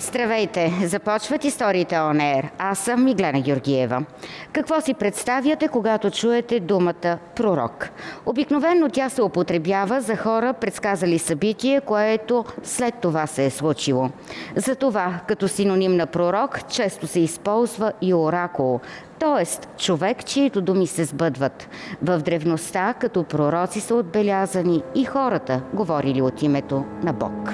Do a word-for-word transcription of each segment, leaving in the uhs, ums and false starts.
Здравейте! Започват историите On Air. Аз съм Миглена Георгиева. Какво си представяте, когато чуете думата пророк? Обикновено тя се употребява за хора, предсказали събитие, което след това се е случило. Затова, като синоним на пророк, често се използва и оракул, т.е. човек, чието думи се сбъдват. В древността като пророци са отбелязани и хората, говорили от името на Бог.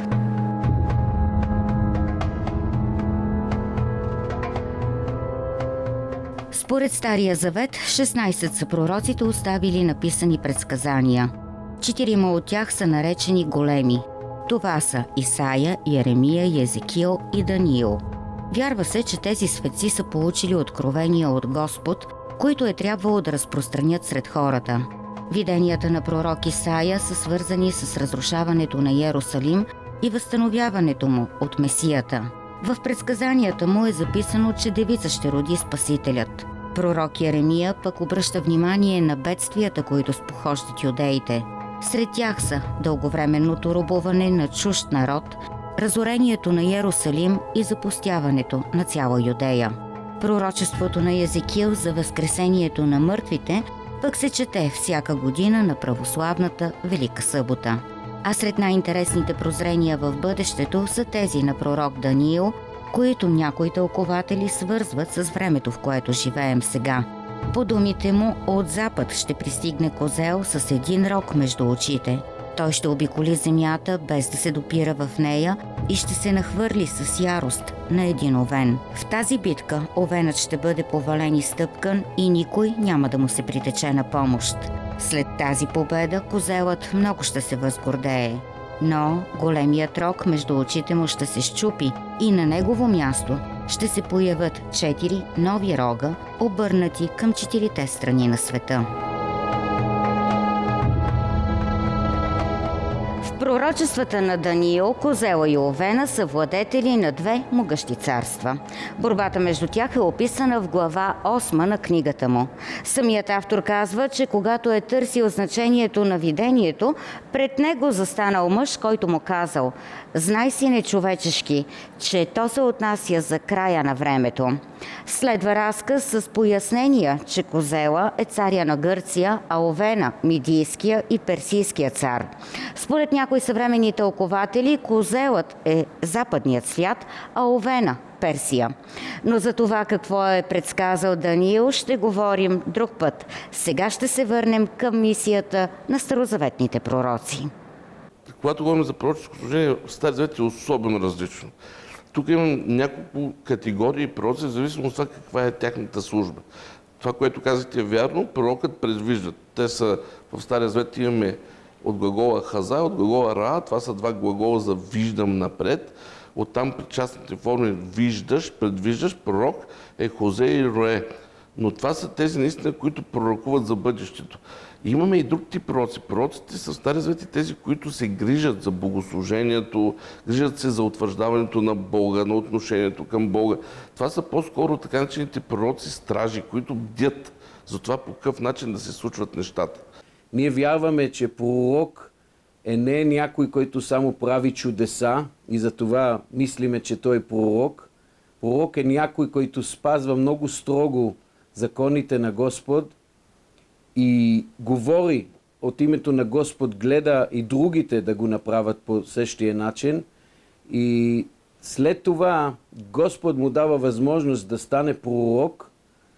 Според Стария завет, шестнайсет са пророците оставили написани предсказания. Четирима от тях са наречени големи. Това са Исаия, Йеремия, Езекиил и Даниил. Вярва се, че тези светци са получили откровения от Господ, които е трябвало да разпространят сред хората. Виденията на пророк Исаия са свързани с разрушаването на Йерусалим и възстановяването му от Месията. В предсказанията му е записано, че девица ще роди Спасителят. Пророк Йеремия пък обръща внимание на бедствията, които спохождат юдеите. Сред тях са дълговременното робуване на чужд народ, разорението на Йерусалим и запустяването на цяла Юдея. Пророчеството на Езекиил за възкресението на мъртвите пък се чете всяка година на православната Велика събота. А сред най-интересните прозрения в бъдещето са тези на пророк Даниил, които някои тълкователи свързват с времето, в което живеем сега. По думите му, от запад ще пристигне козел с един рог между очите. Той ще обиколи земята, без да се допира в нея и ще се нахвърли с ярост на един овен. В тази битка овенът ще бъде повален и стъпкан и никой няма да му се притече на помощ. След тази победа козелът много ще се възгордее, но големият рог между очите му ще се счупи и на негово място ще се появят четири нови рога, обърнати към четирите страни на света. В пророчествата на Даниил, козела и овена са владетели на две могъщи царства. Борбата между тях е описана в глава осма на книгата му. Самият автор казва, че когато е търсил значението на видението, пред него застанал мъж, който му казал: «Знай, сине човечешки, че то се отнася за края на времето». Следва разказ с пояснения, че козела е царя на Гърция, а овена – мидийския и персийския цар. Според някои съвременни тълкователи, козелът е западният свят, а овена – Персия. Но за това какво е предсказал Даниил ще говорим друг път. Сега ще се върнем към мисията на старозаветните пророци. Когато говорим за пророческо служение, Стария завет е особено различно. Тук имам няколко категории пророци, в зависимост от това каква е тяхната служба. Това, което казахте, е вярно. Пророкът предвижда. Те са в Стария завет имаме от глагола хаза, от глагола ра. Това са два глагола за виждам напред. Оттам при частните форми виждаш, предвиждаш. Пророк е хозе и роe. Но това са тези наистина, които пророкуват за бъдещето. И имаме и друг тип пророци. Пророците са в Стария завет и тези, които се грижат за богослужението, грижат се за утвърждаването на Бога, на отношението към Бога. Това са по-скоро така наречените пророци стражи, които бдят за това по какъв начин да се случват нещата. Ние вярваме, че пророк е не някой, който само прави чудеса и затова мислиме, че той е пророк. Пророк е някой, който спазва много строго законите на Господ и говори от името на Господ, гледа и другите да го направят по същия начин. И след това Господ му дава възможност да стане пророк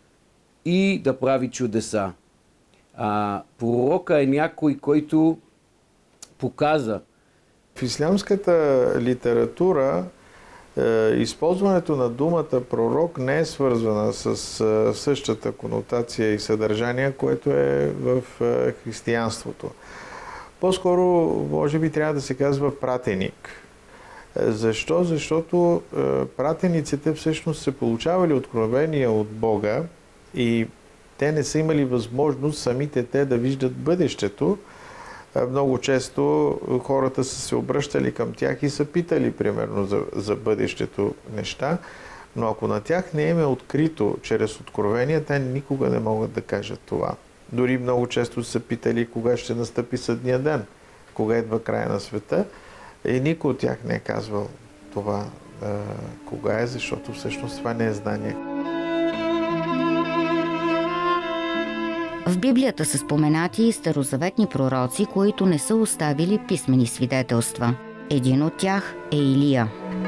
и да прави чудеса. А пророка е някой, който показа. В ислямската литература използването на думата пророк не е свързвана с същата конотация и съдържание, което е в християнството. По-скоро, може би, трябва да се казва пратеник. Защо? Защото пратениците всъщност са получавали откровения от Бога и те не са имали възможност самите те да виждат бъдещето. Много често хората са се обръщали към тях и са питали, примерно, за, за бъдещето неща, но ако на тях не им е открито чрез откровения, те никога не могат да кажат това. Дори много често са питали кога ще настъпи съдния ден, кога идва края на света, и никой от тях не е казвал това а, кога е, защото всъщност това не е знание. В Библията са споменати и старозаветни пророци, които не са оставили писмени свидетелства. Един от тях е Илия.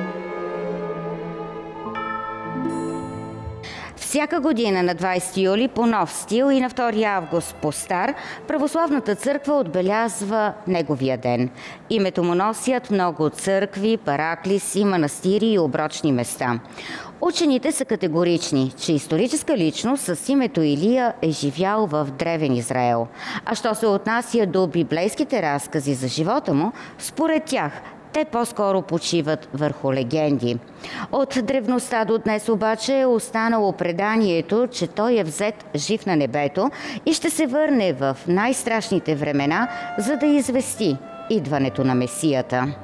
Всяка година на двадесети юли по нов стил и на втори август по стар, Православната църква отбелязва неговия ден. Името му носят много църкви, параклиси, манастири и оброчни места. Учените са категорични, че историческа личност с името Илия е живял в древен Израел. А що се отнася до библейските разкази за живота му, според тях те по-скоро почиват върху легенди. От древността до днес обаче е останало преданието, че той е взет жив на небето и ще се върне в най-страшните времена, за да извести идването на Месията.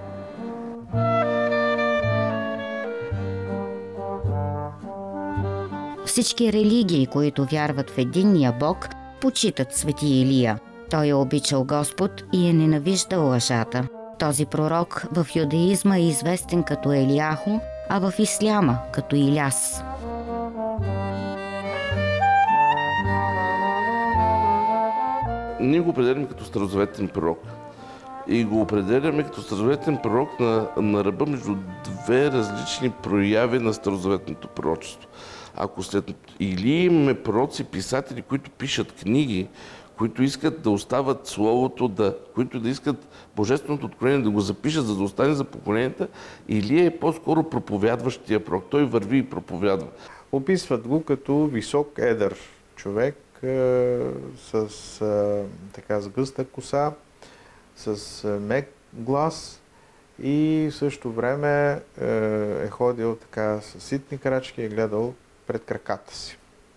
Всички религии, които вярват в единния Бог, почитат свети Илия. Той е обичал Господ и е ненавиждал лъжата. Този пророк в юдеизма е известен като Елияху, а в исляма като Иляс. Ние го определяме като старозаветен пророк. И го определяме като старозаветен пророк на, на ръба между две различни прояви на старозаветното пророчество. Ако след или имаме пророци, писатели, които пишат книги, които искат да остават Словото, да, които да искат Божественото откровение да го запишат, за да остане за поколенията, или е по-скоро проповядващия пророк. Той върви и проповядва. Описват го като висок, едър човек е, с е, така с гъста коса, с е, мек глас и в същото време е, е ходил така с ситни крачки и е гледал пред краката си.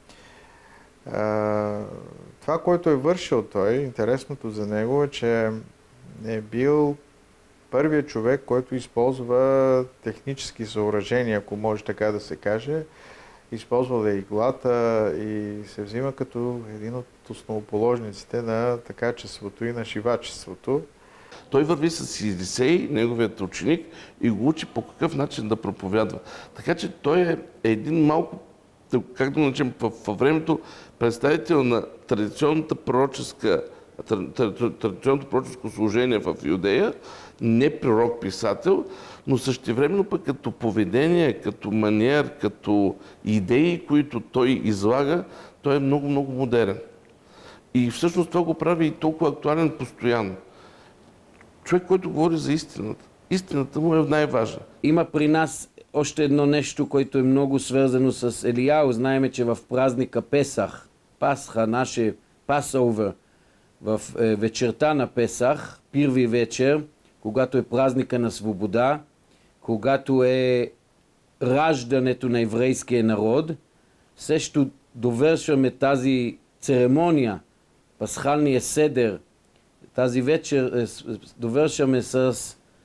Това, което е вършил той, интересното за него е, че е бил първият човек, който използва технически съоръжения, ако може така да се каже. Използвал е иглата и се взима като един от основоположниците на такачеството и на шивачеството. Той върви с Елисей, неговият ученик, и го учи по какъв начин да проповядва. Така че той е един малко, как да наречем, във времето представител на традиционната пророческа, традиционното пророческо служение в Юдея, не пророк-писател, но същевременно пък като поведение, като маниер, като идеи, които той излага, той е много-много модерен. И всъщност това го прави и толкова актуален постоянно. Човек, който говори за истината. Истината му е най-важна. Има при нас още едно нещо, което е много свързано с Елияу. Знаеме, че в празника Песах, Пасха, наше Пасовър, в е, вечерта на Песах, първи вечер, когато е празника на свобода, когато е раждането на еврейския народ, също довършваме тази церемония, пасхалния седер. Тази вечер е, довършваме с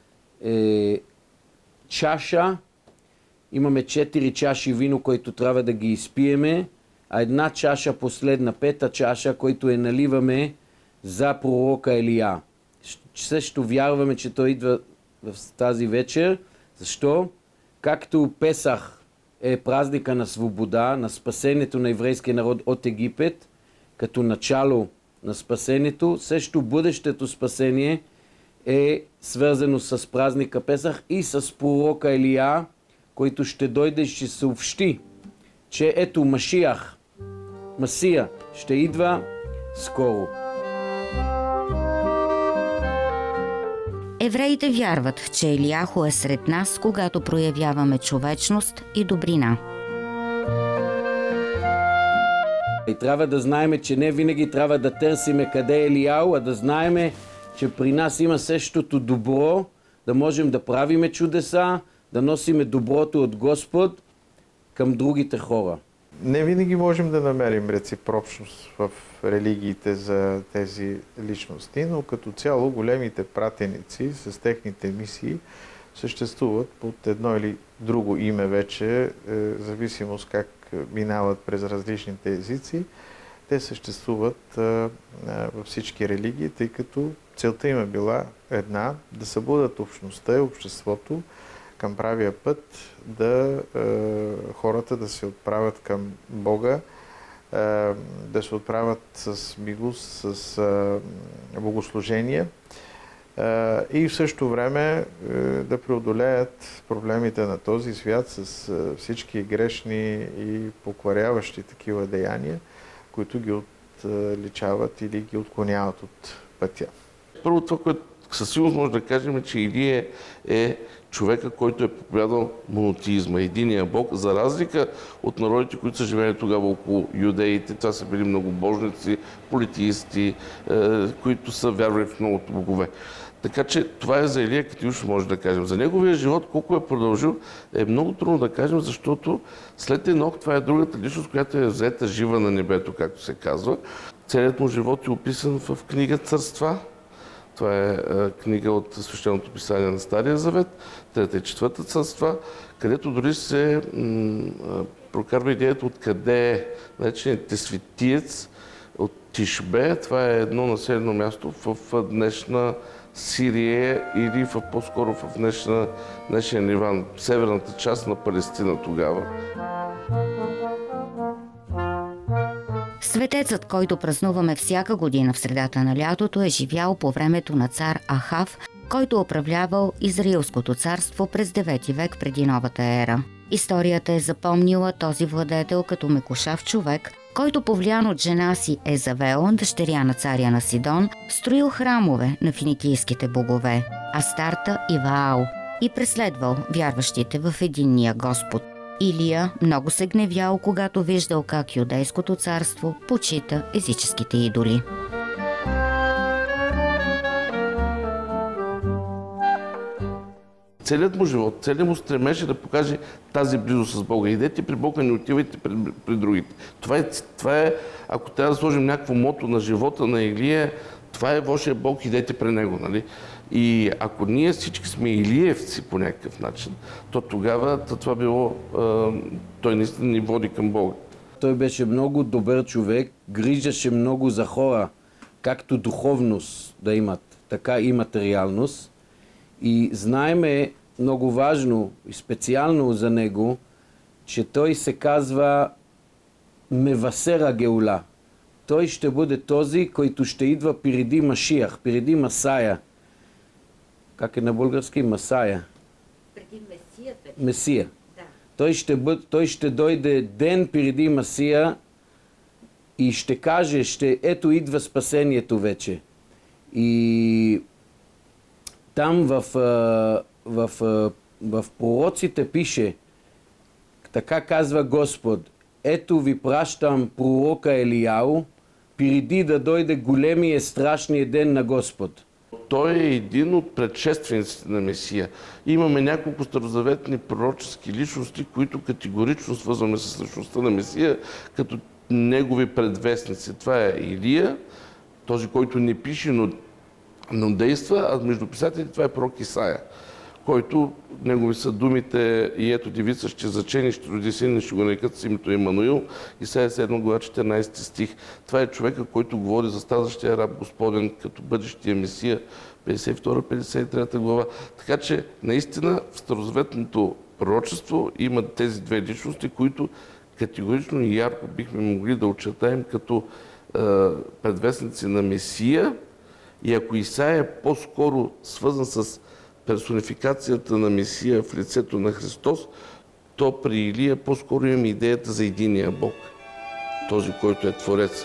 е, чаша. Имаме четири чаши вино, които трябва да ги изпиеме, а една чаша последна, пета чаша, която е наливаме за пророка Елия. Също вярваме, че той идва в тази вечер. Защо? Както Песах е празника на свобода, на спасението на еврейския народ от Египет, като начало на спасението, също бъдещето спасение е свързано с празника Песах и с пророка Елия, който ще дойде и ще съобщи, че ето Машиях, Масия, ще идва скоро. Евреите вярват, че Елияху е сред нас, когато проявяваме човечност и добрина. И трябва да знаем, че не винаги трябва да търсиме къде е Елияу, а да знаем, че при нас има същото добро, да можем да правиме чудеса, да носиме доброто от Господ към другите хора. Не винаги можем да намерим реципрочност в религиите за тези личности, но като цяло големите пратеници с техните мисии съществуват под едно или друго име вече, в зависимост как минават през различните езици. Те съществуват във всички религии, тъй като целта им е била една – да събудат общността и обществото към правия път, да е, хората да се отправят към Бога, е, да се отправят с милост, с е, богослужение е, и в същото време е, да преодолеят проблемите на този свят с е, всички грешни и покваряващи такива деяния, които ги отличават или ги отклоняват от пътя. Първо това, което със сигурност може да кажем, е, че Илия е човека, който е проповядал монотеизма, единия Бог, за разлика от народите, които са живели тогава около юдеите. Това са били многобожници, политеисти, е, които са вярвали в многото богове. Така че това е за Илия категорично може да кажем. За неговия живот, колко е продължил, е много трудно да кажем, защото след Енох това е другата личност, която е взета жива на небето, както се казва. Целият му живот е описан в книга Царства. Това е книга от Свещеното писание на Стария завет, трета и четвърта царства, където дори се м- прокарва идеята откъде е нареченият Тесвитиец от Тишбе. Това е едно населено място в днешна Сирия или в, по-скоро в днешна, днешния Ливан, северната част на Палестина тогава. Светецът, който празнуваме всяка година в средата на лятото, е живял по времето на цар Ахав, който управлявал Израилското царство през девети век преди новата ера. Историята е запомнила този владетел като мекушав човек, който повлиян от жена си Езавел, дъщеря на царя на Сидон, строил храмове на финикийските богове Астарта и Ваал и преследвал вярващите в единния Господ. Илия много се гневял, когато виждал как юдейското царство почита езическите идоли. Целият му живот, целият му стремеше да покаже тази близост с Бога. Идете при Бога, не отивайте при, при другите. Това е, това е, ако трябва да сложим някакво мото на живота на Илия, това е вашия Бог, идете при него, нали? И ако ние всички сме илиевци по някакъв начин, то тогава това било, той наистина ни води към Бога. Той беше много добър човек, грижаше много за хора, както духовност да имат, така и материалност. И знаеме много важно и специално за него, че той се казва Мевасера Геула. Той ще бъде този, който ще идва преди Машиях, преди Масая. Как е на български? Масая. Преди Месия. Преди. Месия. Да. Той ще, бъд, той ще дойде ден преди Масия и ще каже, ще, ето идва спасението вече. И там в, в, в, в пророците пише, така казва Господ, ето ви пращам пророка Елияу, преди да дойде големия страшния ден на Господ. Той е един от предшествениците на Месия. Имаме няколко старозаветни пророчески личности, които категорично свързваме с личността на Месия, като негови предвестници. Това е Илия, този, който не пише, но, но действа, а между писателите това е пророк Исаия, който негови са думите и ето девица ще зачени, ще роди син и ще го нарекат с името Имануил. Исаия седма глава четиринайсети стих. Това е човека, който говори за страдащия раб Господен като бъдещия Месия, петдесет и втора петдесет и трета глава. Така че наистина в старозаветното пророчество има тези две личности, които категорично и ярко бихме могли да очертаем като е, предвестници на Месия. И ако Исаия е по-скоро свързан с персонификацията на Месия в лицето на Христос, то при Илия по-скоро имаме идеята за единия Бог, този, който е Творец.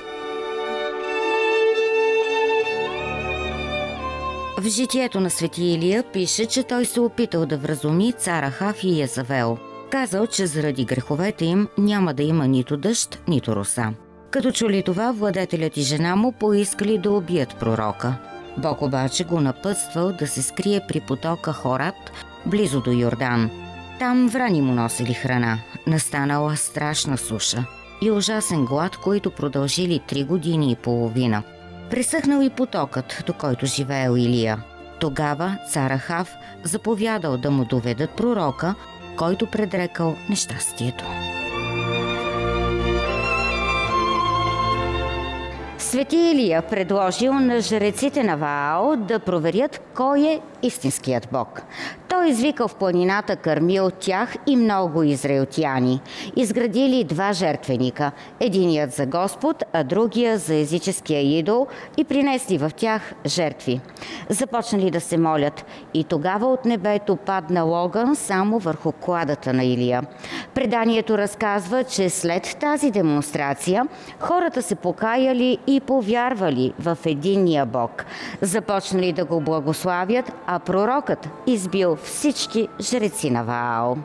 В житието на свети Илия пише, че той се опитал да вразуми цар Ахав и Езавел. Казал, че заради греховете им няма да има нито дъжд, нито роса. Като чули това, владетелят и жена му поискали да убият пророка. Бог обаче го напътствал да се скрие при потока Хорат, близо до Йордан. Там врани му носили храна, настанала страшна суша и ужасен глад, които продължили три години и половина. Пресъхнал и потокът, до който живеел Илия. Тогава цар Ахав заповядал да му доведат пророка, който предрекал нещастието. Свети Илия предложил на жреците на Ваал да проверят кой е истинският Бог. Той извикал в планината Кармил тях и много израелтяни. Изградили два жертвеника, единият за Господ, а другия за езическия идол, и принесли в тях жертви. Започнали да се молят и тогава от небето паднал огън само върху кладата на Илия. Преданието разказва, че след тази демонстрация хората се покаяли и повярвали в единния Бог. Започнали да го благославят, а пророкът избил всички жреци на Ваал.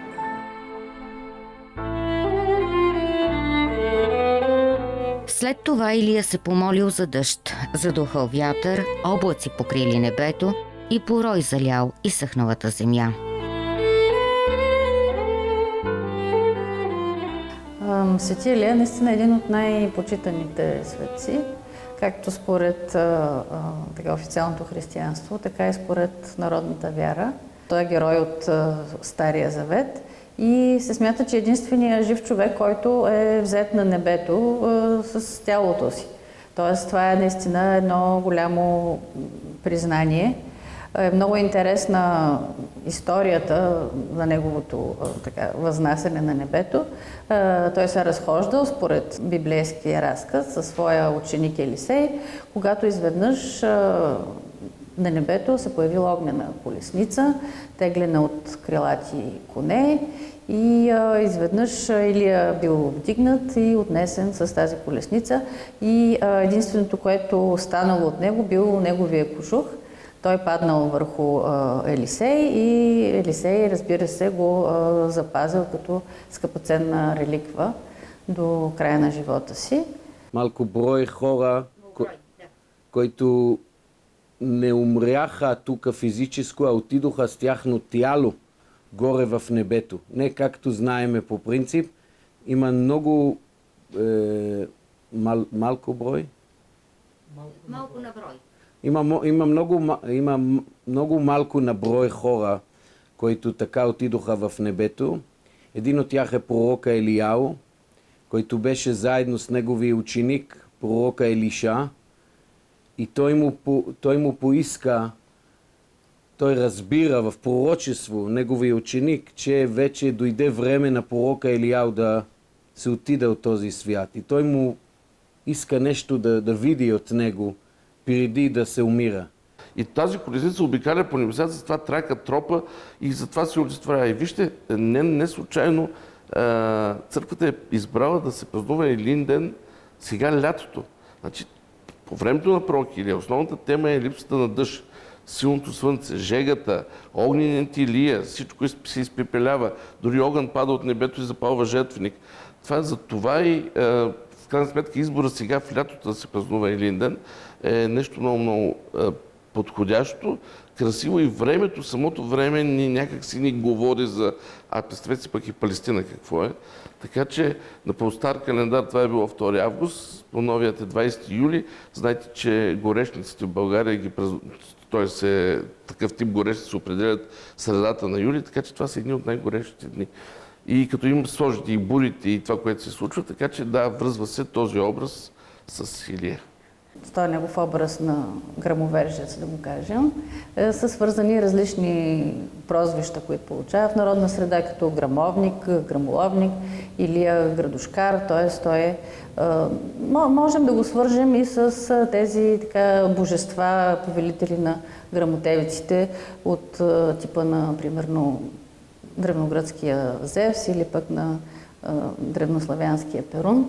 След това Илия се помолил за дъжд, задухал вятър, облаци покрили небето и порой залял изсъхналата земя. Свети Илия наистина е един от най-почитаните светци, както според а, а, така, официалното християнство, така и според народната вяра. Той е герой от а, Стария Завет и се смята, че единственият жив човек, който е взет на небето а, с тялото си. Тоест, това е наистина едно голямо признание. Е много интересна историята на неговото така, възнасяне на небето. Той се е разхождал според библейския разказ със своя ученик Елисей, когато изведнъж на небето се появила огнена колесница, теглена от крилати коне, и а, изведнъж Илия бил вдигнат и отнесен с тази колесница, и а, единственото, което станало от него, бил неговия кожух. Той паднал върху а, Елисей и Елисей, разбира се, го а, запазил като скъпоценна реликва до края на живота си. Малко брой хора, ко... които не умряха тук физическо, а отидоха с тяхно тяло горе в небето. Не както знаеме по принцип. Има много е, мал, малко брой. Малко на брой. Има, има, много, има много малко на брой хора, които така отидоха в небето. Един от тях е пророка Елияу, който беше заедно с неговия ученик, пророка Елиша. И той му, той му поиска, той разбира в пророчество, неговия ученик, че вече дойде време на пророка Елияу да се отиде от този свят. И той му иска нещо да, да види от него, преди да се умира. И тази колесница обикаля по небесата, затова трака тропа и затова се олицетворява. И вижте, не, не случайно а, църквата е избрала да се празнува Илиин ден сега лятото. Значи, по времето на пророк Илия основната тема е липсата на дъжд, силното слънце, жегата, огнените Илия, всичко се изпепелява, дори огън пада от небето и запалва жертвеник. Това е за това и а, в крайна сметка избора сега в лятото да се празнува Илиин ден е нещо много, много а, подходящо, красиво, и времето, самото време ни някак си ни говори за... А представете си пък и Палестина какво е. Така че на по-стар календар това е било втори август, по новият е двадесети юли. Знаете, че горешниците в България ги празнуват, т.е. такъв тип горешници се определят средата на юли, така че това са едни от най-горещите дни. И като им сложите и бурите и това, което се случва, така че да, връзва се този образ с Илия. Той е негов образ на гръмовержец, да го кажем, е, са свързани различни прозвища, които получава в народна среда, като грамовник, грамоловник, Илия градушкар, т.е. той е... Можем да го свържем и с тези така, божества, повелители на грамотевиците от типа на, примерно, древногръцкия Зевс или пък на древнославянския Перун.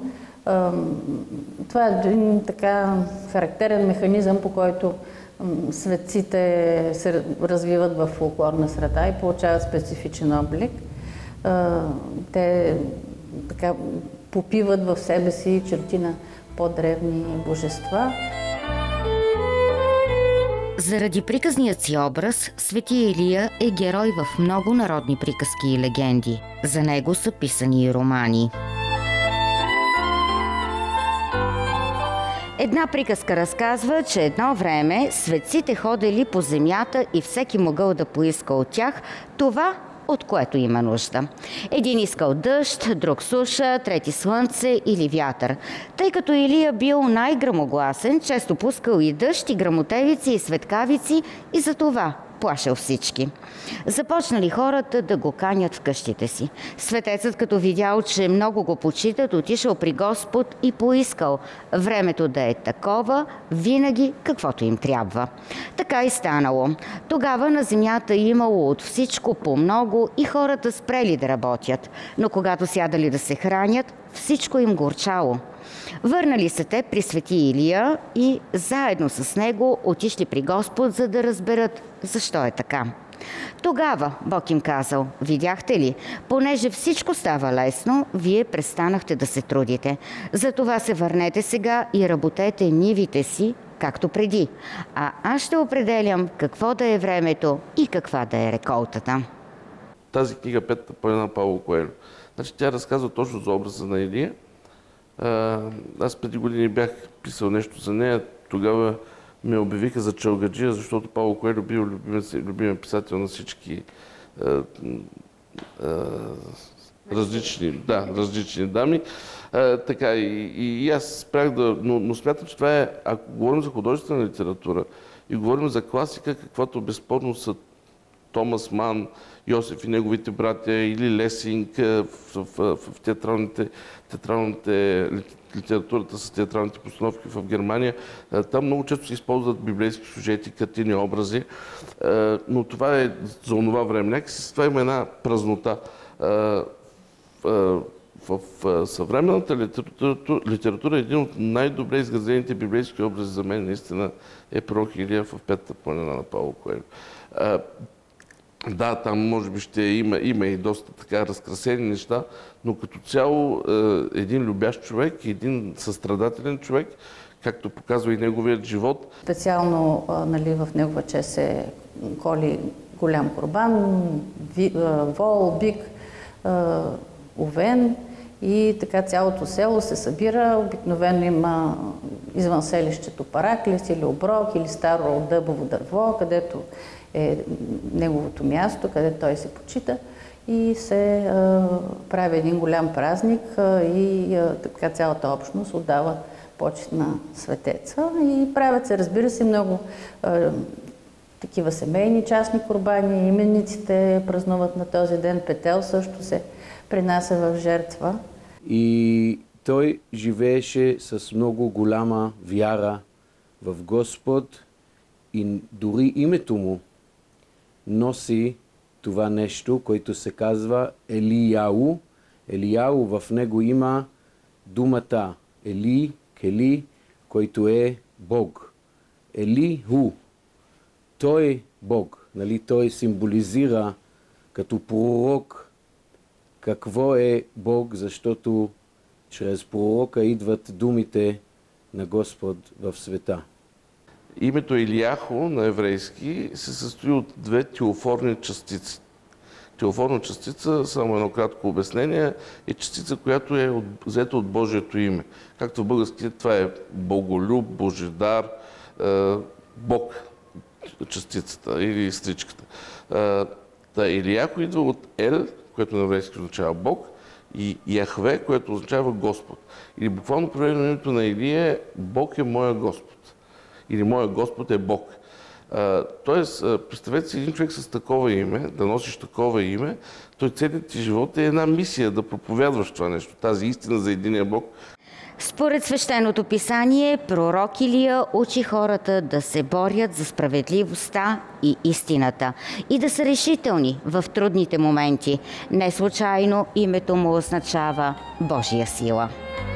Това е един така характерен механизъм, по който светците се развиват в фолклорна среда и получават специфичен облик. Те така попиват в себе си черти на по-древни божества. Заради приказният си образ, Свети Илия е герой в много народни приказки и легенди. За него са писани и романи. Една приказка разказва, че едно време светците ходели по земята и всеки могъл да поиска от тях това, от което има нужда. Един искал дъжд, друг суша, трети слънце или вятър. Тъй като Илия бил най-гръмогласен, често пускал и дъжд, и гръмотевици, и светкавици, и за това Наплашил всички. Започнали хората да го канят в къщите си. Светецът, като видял, че много го почитат, отишъл при Господ и поискал времето да е такова, винаги каквото им трябва. Така и станало. Тогава на земята имало от всичко по много и хората спрели да работят. Но когато сядали да се хранят, всичко им горчало. Върнали се те при свети Илия и заедно с него отишли при Господ, за да разберат защо е така. Тогава Бог им казал: видяхте ли, понеже всичко става лесно, вие престанахте да се трудите. Затова се върнете сега и работете нивите си, както преди. А аз ще определям какво да е времето и каква да е реколтата. Тази книга Петата планина на Пауло Коелho. Значи, тя разказва точно за образа на Илия. Аз преди години бях писал нещо за нея. Тогава ме обявиха за чалгаджия, защото Пауло Коелho бил любимия писател на всички а, а, различни, да, различни дами. А, така, и, и, и аз спрях да... Но, но смятам, че това е, ако говорим за художествена литература и говорим за класика, каквато безспорно са Томас Ман, Йосиф и неговите братя, или Лесинг в, в, в, в театралните, театралните, литературата с театралните постановки в Германия. Там много често се използват библейски сюжети, картини, образи, но това е за онова време. Някакси това има една празнота. В, в, в съвременната литература, литература един от най-добре изградените библейски образи за мен наистина е пророк Илия в Петата планина на Пауло Коелho. Да, там може би ще има, има и доста така разкрасени неща, но като цяло един любящ човек, един състрадателен човек, както показва и неговият живот. Специално нали, в негова чест се коли голям курбан, вол, бик, овен и така цялото село се събира. Обикновено има извън селището параклис или оброк или старо дъбово дърво, където е неговото място, където той се почита и се а, прави един голям празник а, и а, така цялата общност отдава почет на светеца и правят се, разбира се, много а, такива семейни частни курбани, имениците празнуват на този ден, петел също се принася в жертва. И той живееше с много голяма вяра в Господ и дори името му носи това нещо, което се казва Елияу. Елияу, в него има думата Ели, Кели, който е Бог. Елиху, той е Бог. Нали? Той символизира като пророк какво е Бог, защото чрез пророка идват думите на Господ в света. Името Илияху на еврейски се състои от две теофорни частици. Теофорна частица, само едно кратко обяснение, е частица, която е от, взета от Божието име. Както в български това е Боголюб, Божидар, е, Бог частицата или стричката. Е, та Илияху идва от Ел, което на еврейски означава Бог, и Яхве, което означава Господ. Или буквално преведено името на Илия е Бог е моя Господ. Или моя Господ е Бог. А, тоест, представете си един човек с такова име, да носиш такова име, той целият ти живот е една мисия да проповядваш това нещо, тази истина за единия Бог. Според свещеното писание, пророк Илия учи хората да се борят за справедливостта и истината и да са решителни в трудните моменти. Не случайно името му означава Божия сила.